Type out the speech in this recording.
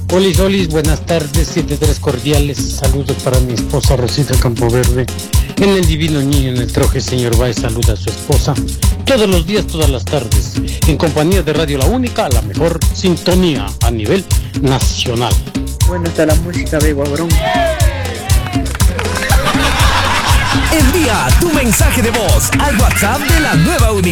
Olis, Olis, buenas tardes, 7-3 cordiales, saludos para mi esposa Rosita Campoverde, en el Divino Niño, en el Troje, señor Baez, saluda a su esposa, todos los días, todas las tardes, en compañía de Radio La Única, la mejor sintonía a nivel nacional. Bueno, está la música de Guabrón. Envía tu mensaje de voz al WhatsApp de la nueva unidad.